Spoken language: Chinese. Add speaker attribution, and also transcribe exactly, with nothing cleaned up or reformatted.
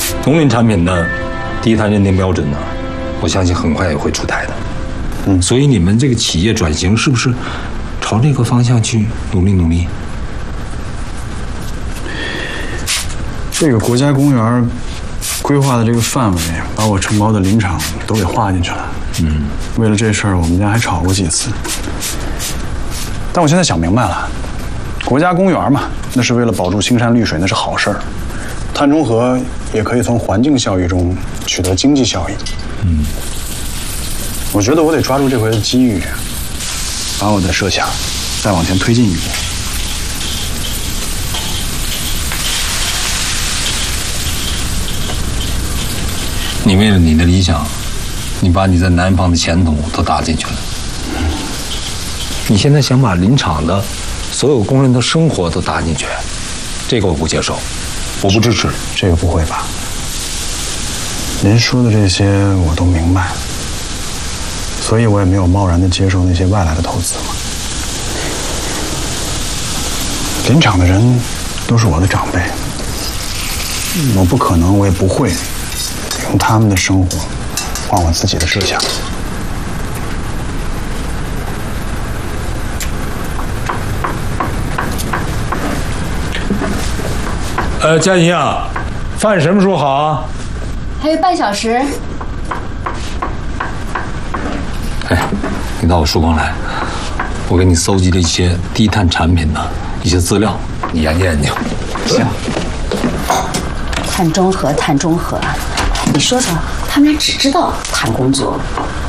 Speaker 1: 农林产品的低碳认定标准呢，我相信很快也会出台的。嗯，所以你们这个企业转型是不是朝这个方向去努力努力？
Speaker 2: 这个国家公园规划的这个范围，把我承包的林场都给划进去了。嗯，为了这事儿，我们家还吵过几次。但我现在想明白了，国家公园嘛，那是为了保住青山绿水，那是好事儿。碳中和也可以从环境效益中取得经济效益。嗯，我觉得我得抓住这回的机遇，把我的设想再往前推进一步。
Speaker 1: 你为了你的理想，你把你在南方的前途都搭进去了。你现在想把林场的所有工人的生活都搭进去，这个我不接受，我不支持。
Speaker 2: 这个不会吧？您说的这些我都明白，所以我也没有贸然的接受那些外来的投资嘛。林场的人都是我的长辈，我不可能，我也不会用他们的生活换我自己的设想。
Speaker 1: 呃，佳怡啊，饭什么时候好啊？
Speaker 3: 还有半小时。
Speaker 1: 哎，你到我书房来，我给你搜集了一些低碳产品的一些资料，你研究研究。
Speaker 2: 行。
Speaker 3: 碳中和，碳中和，你说说，他们俩只知道谈工作，